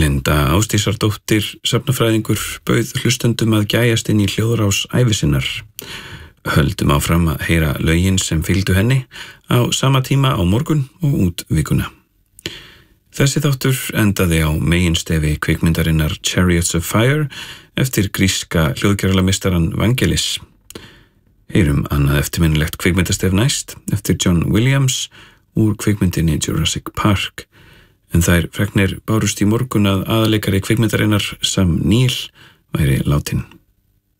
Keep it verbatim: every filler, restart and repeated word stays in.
Linda Ásdísardóttir, safnafræðingur, bauð hlustendum að gæjast inn í hljóðrás ævisinnar. Höldum áfram að heyra lögin sem fylgdu henni á sama tíma á morgun og út vikuna. Þessi þáttur endaði á meginstefi kvikmyndarinnar Chariots of Fire eftir gríska hljóðgerðarmistaran Vangelis. Heyrum annað eftirminnilegt kvikmyndastef næst eftir John Williams úr kvikmyndinni Jurassic Park. En þær fregnir bárust í morgun að aðaleikari kvikmyndarinnar Sam Neill væri látin.